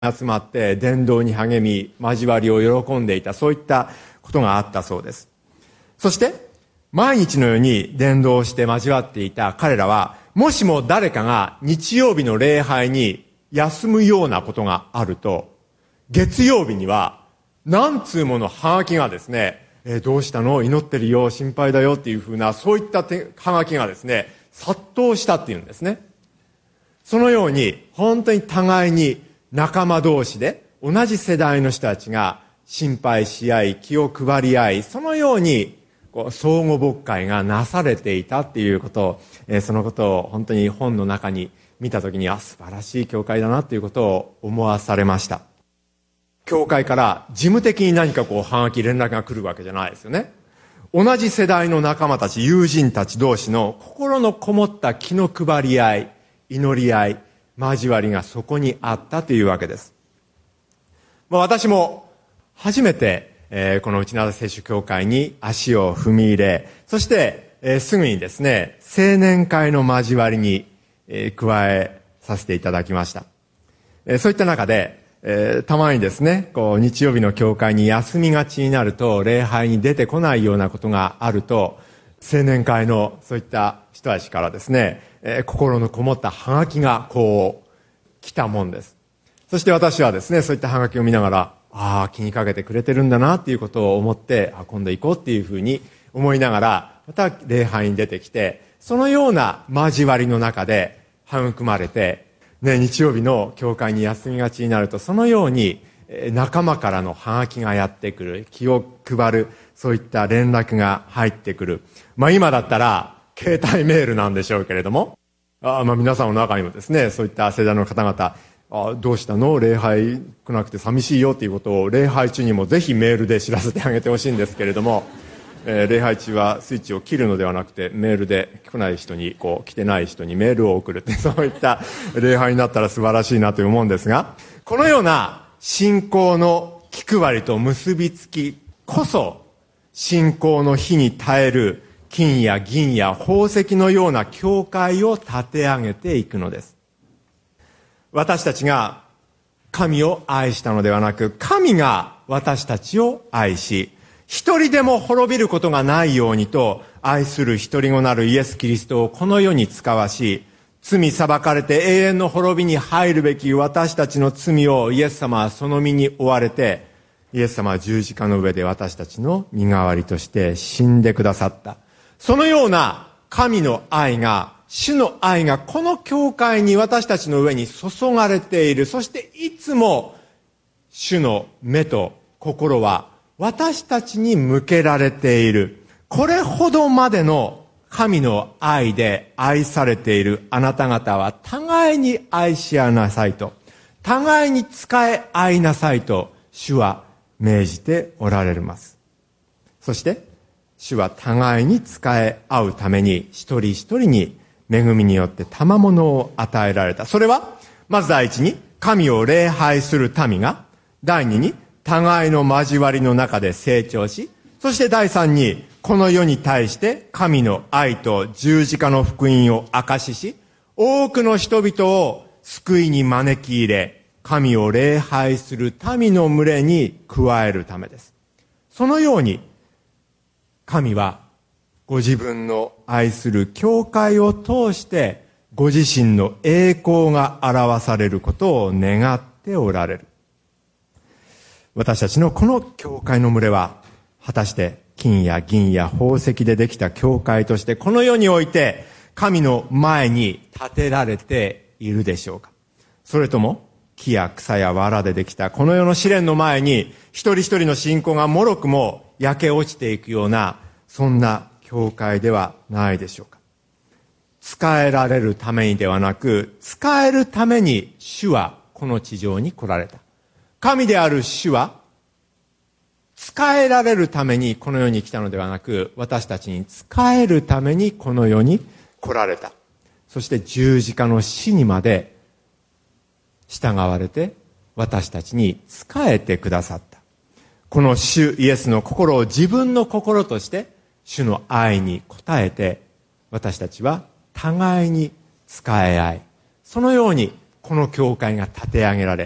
集まって伝道に励み、交わりを喜んでいた、そういったことがあったそうです。そして毎日のように伝道して交わっていた彼らは、もしも誰かが日曜日の礼拝に休むようなことがあると、月曜日には何通ものハガキがですね、どうしたの？祈ってるよ、心配だよっていうふうな、そういったハガキがですね、殺到したっていうんですね。そのように本当に互いに仲間同士で同じ世代の人たちが心配し合い、気を配り合い、そのように相互牧会がなされていたっていうことを、そのことを本当に本の中に見たときに、素晴らしい教会だなということを思わされました。教会から事務的に何かハガキ連絡が来るわけじゃないですよね。同じ世代の仲間たち、友人たち同士の心のこもった気の配り合い、祈り合い、交わりがそこにあったというわけです。私も初めて、この内灘聖書教会に足を踏み入れ、そして、すぐにですね、青年会の交わりに、加えさせていただきました。そういった中で、たまにですね、日曜日の教会に休みがちになると、礼拝に出てこないようなことがあると、青年会のそういった人たちからですね、心のこもったハガキが来たもんです。そして私はですね、そういったハガキを見ながら、気にかけてくれてるんだなっていうことを思って、今度行こうっていうふうに思いながら、また礼拝に出てきて、そのような交わりの中で育まれて、日曜日の教会に休みがちになると、そのように仲間からのハガキがやってくる、気を配る、そういった連絡が入ってくる。今だったら携帯メールなんでしょうけれども、皆さんの中にもですね、そういった世代の方々、どうしたの？礼拝来なくて寂しいよっていうことを礼拝中にもぜひメールで知らせてあげてほしいんですけれども、礼拝中はスイッチを切るのではなくて、メールで来ない人に、来てない人にメールを送るって、そういった礼拝になったら素晴らしいなと思うんですが、このような信仰の気配りと結びつきこそ、信仰の火に耐える金や銀や宝石のような教会を立て上げていくのです。私たちが神を愛したのではなく、神が私たちを愛し、一人でも滅びることがないようにと、愛する一人子なるイエス・キリストをこの世に使わし、罪裁かれて永遠の滅びに入るべき私たちの罪をイエス様はその身に追われて、イエス様は十字架の上で私たちの身代わりとして死んでくださった。そのような神の愛が、主の愛がこの教会に私たちの上に注がれている。そしていつも主の目と心は私たちに向けられている。これほどまでの神の愛で愛されているあなた方は互いに愛し合いなさいと、互いに仕え合いなさいと主は命じておられます。そして主は互いに仕え合うために一人一人に恵みによって賜物を与えられた。それはまず第一に神を礼拝する民が、第二に互いの交わりの中で成長し、そして第三にこの世に対して神の愛と十字架の福音を証しし、多くの人々を救いに招き入れ、神を礼拝する民の群れに加えるためです。そのように神はご自分の愛する教会を通してご自身の栄光が表されることを願っておられる。私たちのこの教会の群れは果たして金や銀や宝石でできた教会としてこの世において神の前に建てられているでしょうか。それとも木や草や藁でできたこの世の試練の前に一人一人の信仰がもろくも焼け落ちていくような、そんな教会ではないでしょうか。使えられるためにではなく、使えるために主はこの地上に来られた。神である主は使えられるためにこの世に来たのではなく、私たちに使えるためにこの世に来られた。そして十字架の死にまで従われて私たちに仕えてくださった。この主イエスの心を自分の心として主の愛に応えて、私たちは互いに仕え合い、そのようにこの教会が立て上げられ、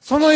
その